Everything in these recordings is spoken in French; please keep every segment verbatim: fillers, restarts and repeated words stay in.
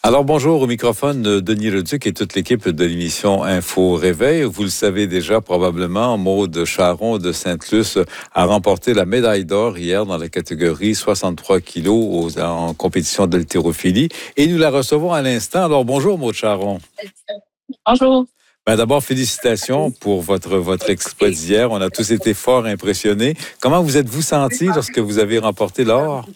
Alors bonjour, au microphone de Denis Leduc et toute l'équipe de l'émission Info Réveil. Vous le savez déjà probablement, Maude Charron de Sainte-Luce a remporté la médaille d'or hier dans la catégorie soixante-trois kilos aux, en compétition d'haltérophilie. Et nous la recevons à l'instant. Alors bonjour Maude Charron. Bonjour. Ben d'abord, félicitations pour votre, votre exploit d'hier. On a tous été fort impressionnés. Comment vous êtes-vous senti lorsque vous avez remporté l'or?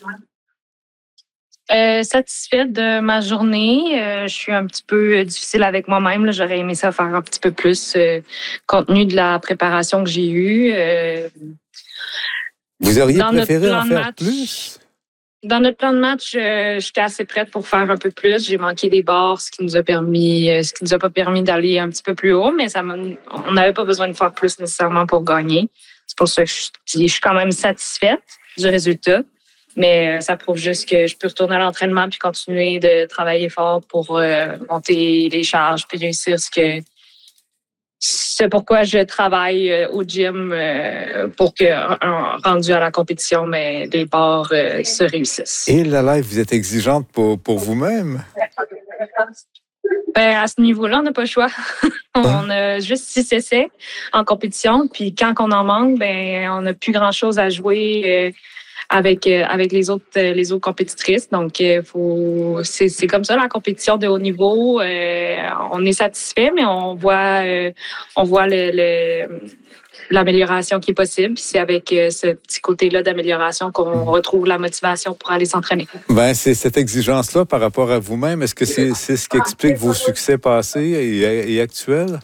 Euh, satisfaite de ma journée. Euh, je suis un petit peu difficile avec moi-même. Là. J'aurais aimé ça faire un petit peu plus euh, compte tenu de la préparation que j'ai eue. Euh, Vous auriez dans préféré notre plan en de faire match, plus? Dans notre plan de match, euh, j'étais assez prête pour faire un peu plus. J'ai manqué des barres, ce qui nous a permis, euh, ce qui nous a pas permis d'aller un petit peu plus haut, mais ça m'a, on n'avait pas besoin de faire plus nécessairement pour gagner. C'est pour ça que je, je suis quand même satisfaite du résultat. Mais ça prouve juste que je peux retourner à l'entraînement puis continuer de travailler fort pour euh, monter les charges puis réussir ce que c'est pourquoi je travaille euh, au gym euh, pour que un, rendu à la compétition, mais les barres euh, se réussissent. Et là, là, vous êtes exigeante pour, pour vous-même? Ben, à ce niveau-là, on n'a pas le choix. On a juste six essais en compétition, puis quand on en manque, ben on n'a plus grand-chose à jouer. Euh, avec euh, avec les autres euh, les autres compétitrices. Donc euh, faut c'est c'est comme ça la compétition de haut niveau. Euh, on est satisfait, mais on voit euh, on voit le, le l'amélioration qui est possible. Puis c'est avec euh, ce petit côté-là d'amélioration qu'on retrouve la motivation pour aller s'entraîner. Ben, c'est cette exigence-là par rapport à vous-même. Est-ce que c'est c'est ce qui explique vos succès passés et, et actuels?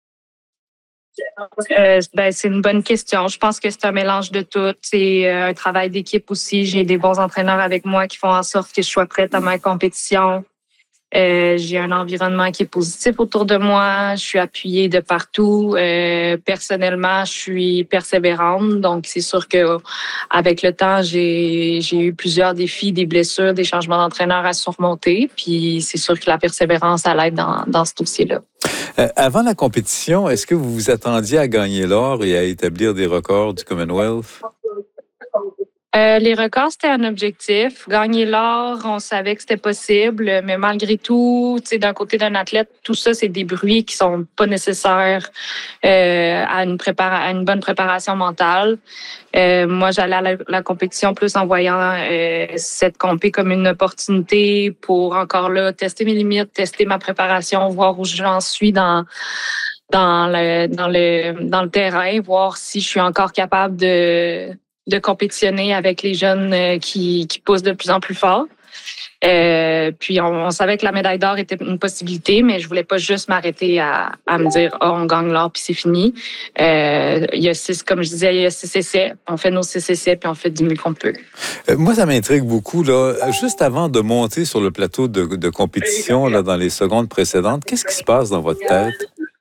Euh, ben, c'est une bonne question. Je pense que c'est un mélange de tout. C'est euh, un travail d'équipe aussi. J'ai des bons entraîneurs avec moi qui font en sorte que je sois prête à ma compétition. Euh, j'ai un environnement qui est positif autour de moi. Je suis appuyée de partout. Euh, personnellement, je suis persévérante. Donc, c'est sûr que avec le temps, j'ai j'ai eu plusieurs défis, des blessures, des changements d'entraîneur à surmonter. Puis, c'est sûr que la persévérance, elle aide dans, dans ce dossier-là. Euh, avant la compétition, est-ce que vous vous attendiez à gagner l'or et à établir des records du Commonwealth? Euh, les records, c'était un objectif. Gagner l'or, on savait que c'était possible, mais malgré tout, tu sais, d'un côté d'un athlète, tout ça, c'est des bruits qui sont pas nécessaires euh, à une prépara- à une bonne préparation mentale. Euh, moi, j'allais à la, la compétition plus en voyant euh, cette compé comme une opportunité pour encore là tester mes limites, tester ma préparation, voir où j'en suis dans dans le dans le dans le terrain, voir si je suis encore capable de de compétitionner avec les jeunes qui, qui poussent de plus en plus fort. Euh, puis on, on savait que la médaille d'or était une possibilité, mais je voulais pas juste m'arrêter à, à me dire oh on gagne l'or puis c'est fini. Euh, il y a six, comme je disais, il y a six essais. On fait nos six essais puis on fait du mieux qu'on peut. Euh, moi, ça m'intrigue beaucoup là. Juste avant de monter sur le plateau de, de compétition là dans les secondes précédentes, qu'est-ce qui se passe dans votre tête?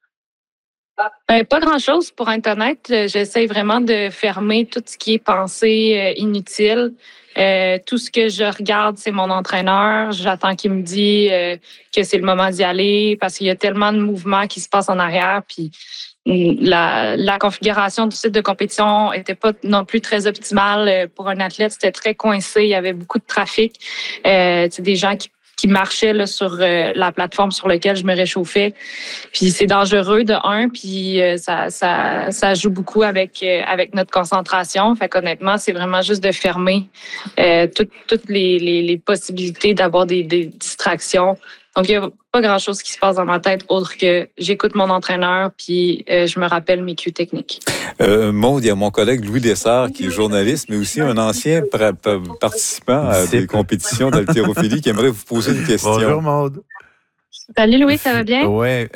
Ben, pas grand-chose, pour être honnête. J'essaie vraiment de fermer tout ce qui est pensée euh, inutile. Euh, tout ce que je regarde, c'est mon entraîneur. J'attends qu'il me dise euh, que c'est le moment d'y aller parce qu'il y a tellement de mouvements qui se passent en arrière. Puis la, la configuration du site de compétition était pas non plus très optimale pour un athlète. C'était très coincé. Il y avait beaucoup de trafic. Euh, c'est des gens qui qui marchait là, sur euh, la plateforme sur laquelle je me réchauffais. Puis c'est dangereux de un, puis euh, ça, ça, ça joue beaucoup avec, euh, avec notre concentration. Fait qu'honnêtement, c'est vraiment juste de fermer euh, toutes, toutes les, les, les possibilités d'avoir des, des distractions. Donc, il n'y a pas grand-chose qui se passe dans ma tête autre que j'écoute mon entraîneur puis euh, je me rappelle mes cues techniques. Euh, Maude, il y a mon collègue Louis Dessert qui est journaliste, mais aussi un ancien pra- pa- participant à des compétitions d'haltérophilie qui aimerait vous poser une question. Bonjour Maude. Salut Louis, ça va bien? Ouais.